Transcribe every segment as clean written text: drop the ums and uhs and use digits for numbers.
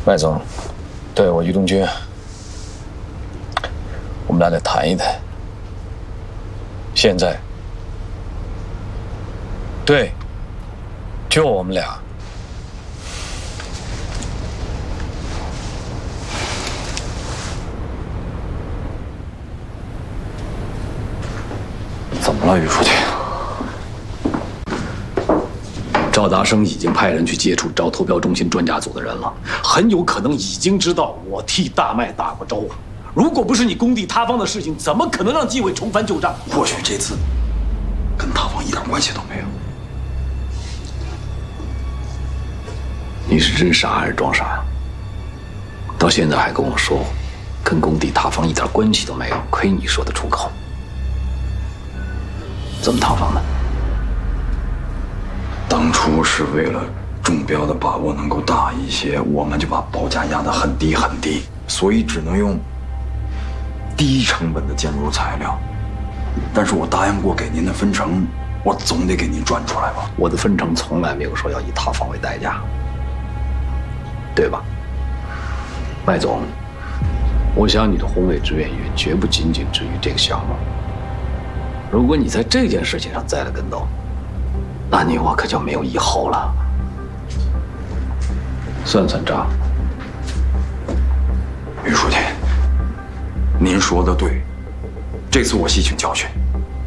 麦总，对我于东军，我们俩得谈一谈。现在，对，就我们俩。 怎么了，于书记？ 赵达生已经派人去接触招投标中心专家组的人了，很有可能已经知道我替大麦打过招呼。如果不是你工地塌方的事情，怎么可能让纪委重翻旧账？ 或许这次跟塌方一点关系都没有。 你是真傻还是装傻呀？到现在还跟我说，跟工地塌方一点关系都没有，亏你说得出口。怎么塌方的？ 当初是为了中标的把握能够大一些，我们就把报价压得很低很低，所以只能用低成本的建筑材料。但是我答应过给您的分成，我总得给您赚出来吧？ 我的分成从来没有说要以塌方为代价，对吧？麦总，我想你的宏伟志愿也绝不仅仅止于这个项目。如果你在这件事情上栽了跟头，那你我可就没有以后了。算算账。 于书记，您说的对，这次我吸取教训。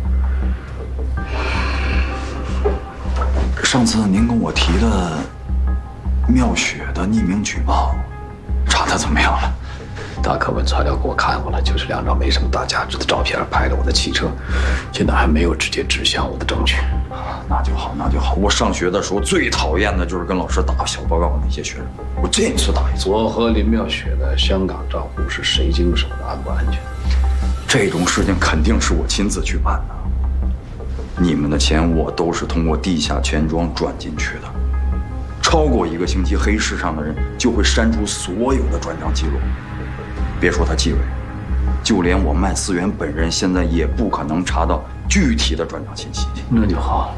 上次您跟我提的妙雪的匿名举报，查得怎么样了？ 大课本材料给我看过了，就是2张没什么大价值的照片，拍了我的汽车，现在还没有直接指向我的证据。 那就好，那就好。我上学的时候最讨厌的就是跟老师打小报告的那些学生，我这次打一次。 我和林妙雪的香港账户是谁经手的，安不安全？ 这种事情肯定是我亲自去办的。你们的钱我都是通过地下钱庄转进去的，超过1个星期，黑市上的人就会删除所有的转账记录。别说他纪委，就连我麦思源本人现在也不可能查到具体的转账信息。 那就好。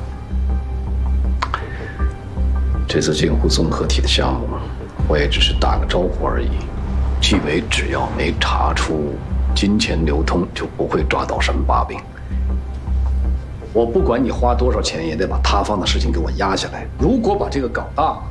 这次京沪综合体的项目，我也只是打个招呼而已。纪委只要没查出金钱流通，就不会抓到什么把柄。我不管你花多少钱，也得把塌方的事情给我压下来。如果把这个搞大了，